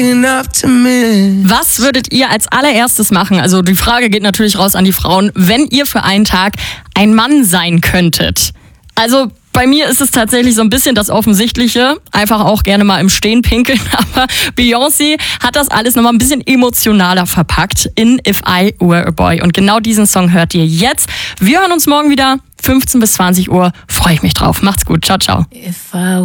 Was würdet ihr als allererstes machen? Also die Frage geht natürlich raus an die Frauen, wenn ihr für einen Tag ein Mann sein könntet. Also bei mir ist es tatsächlich so ein bisschen das Offensichtliche. Einfach auch gerne mal im Stehen pinkeln. Aber Beyoncé hat das alles nochmal ein bisschen emotionaler verpackt in If I Were a Boy. Und genau diesen Song hört ihr jetzt. Wir hören uns morgen wieder, 15 bis 20 Uhr. Freue ich mich drauf. Macht's gut. Ciao, ciao.